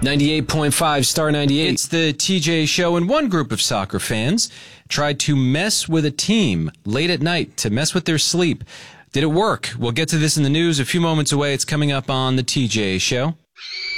98.5 Star 98. It's the TJ Show, and one group of soccer fans tried to mess with a team late at night to mess with their sleep. Did it work? We'll get to this in the news a few moments away. It's coming up on the TJ Show.